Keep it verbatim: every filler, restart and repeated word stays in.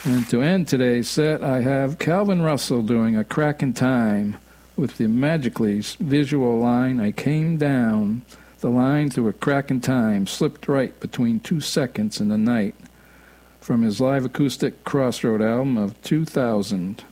And to end today's set, I have Calvin Russell doing A Crack in Time with the magically visual line, I came down the line through a crack in time, slipped right between two seconds in the night, from his live acoustic Crossroad album of two thousand.